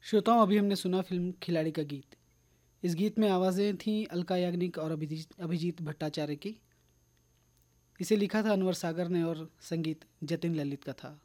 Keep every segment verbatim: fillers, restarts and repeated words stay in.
श्रोताओं, अभी हमने सुना फिल्म खिलाड़ी का गीत। इस गीत में आवाज़ें थीं अलका याग्निक और अभिजीत अभिजीत भट्टाचार्य की। इसे लिखा था अनवर सागर ने और संगीत जतिन ललित का था।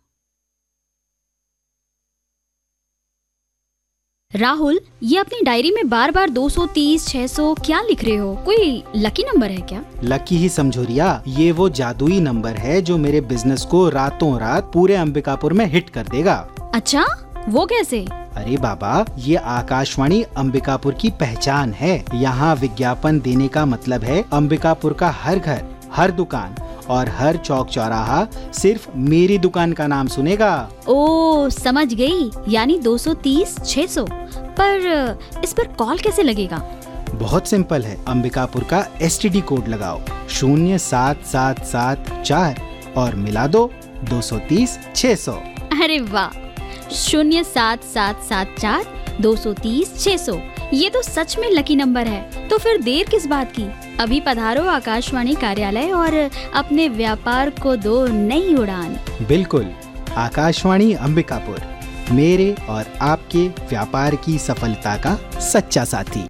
राहुल, ये अपनी डायरी में बार बार दो सौ तीस, छह सौ क्या लिख रहे हो? कोई लकी नंबर है क्या? लकी ही समझो रिया, ये वो जादुई नंबर है जो मेरे बिजनेस को रातों रात पूरे अंबिकापुर में हिट कर देगा। अच्छा, वो कैसे? अरे बाबा, ये आकाशवाणी अंबिकापुर की पहचान है। यहाँ विज्ञापन देने का मतलब है अंबिकापुर का हर घर, हर दुकान और हर चौक चौराहा सिर्फ मेरी दुकान का नाम सुनेगा। ओ, समझ गई। यानी दो सौ तीस, छह सौ। पर इस पर कॉल कैसे लगेगा? बहुत सिंपल है, अंबिकापुर का एस टी डी कोड लगाओ शून्य सात सात सात चार और मिला दो दो सौ तीस छह सौ। अरे वाह, शून्य सात सात सात चार दो सौ तीस छह सौ। ये तो सच में लकी नंबर है। तो फिर देर किस बात की? अभी पधारो आकाशवाणी कार्यालय और अपने व्यापार को दो नई उड़ान। बिल्कुल, आकाशवाणी अंबिकापुर, मेरे और आपके व्यापार की सफलता का सच्चा साथी।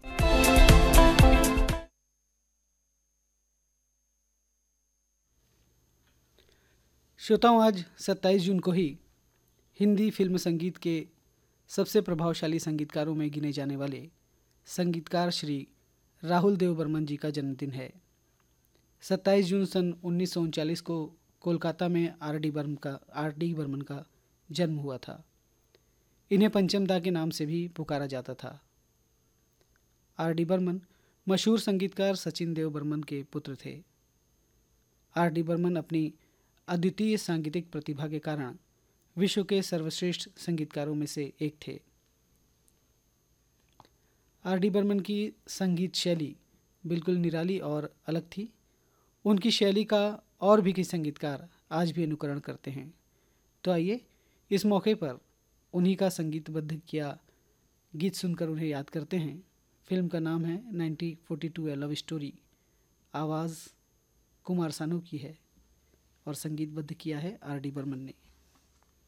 श्रोताओं, आज सत्ताईस जून को ही हिंदी फिल्म संगीत के सबसे प्रभावशाली संगीतकारों में गिने जाने वाले संगीतकार श्री राहुल देव बर्मन जी का जन्मदिन है। सत्ताईस जून सन उन्नीस सौ उनचालीस को कोलकाता में आर डी बर्मन का आर डी बर्मन का जन्म हुआ था। इन्हें पंचमदा के नाम से भी पुकारा जाता था। आर डी बर्मन मशहूर संगीतकार सचिन देव बर्मन के पुत्र थे। आर डी बर्मन अपनी अद्वितीय सांगीतिक प्रतिभा के कारण विश्व के सर्वश्रेष्ठ संगीतकारों में से एक थे। आर डी बर्मन की संगीत शैली बिल्कुल निराली और अलग थी। उनकी शैली का और भी कई संगीतकार आज भी अनुकरण करते हैं। तो आइए इस मौके पर उन्हीं का संगीतबद्ध किया गीत सुनकर उन्हें याद करते हैं। फिल्म का नाम है नाइनटीन फोर्टी टू ए लव स्टोरी। आवाज़ कुमार सानू की है और संगीतबद्ध किया है आर डी बर्मन ने।